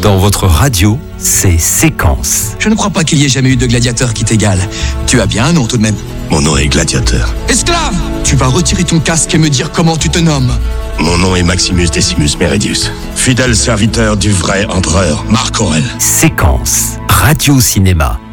Dans votre radio, c'est Séquence. Je ne crois pas qu'il y ait jamais eu de gladiateur qui t'égale. Tu as bien un nom tout de même. Mon nom est Gladiateur. Esclave! Tu vas retirer ton casque et me dire comment tu te nommes. Mon nom est Maximus Decimus Meridius, fidèle serviteur du vrai empereur Marc Aurèle. Séquence, radio-cinéma.